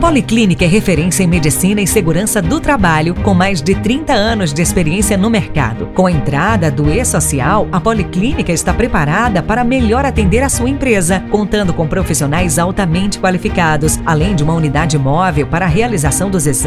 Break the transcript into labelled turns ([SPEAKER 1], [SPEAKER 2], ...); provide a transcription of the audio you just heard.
[SPEAKER 1] Policlínica é referência em medicina e segurança do trabalho, com mais de 30 anos de experiência no mercado. Com a entrada do E-Social, a Policlínica está preparada para melhor atender a sua empresa, contando com profissionais altamente qualificados, além de uma unidade móvel para a realização dos exames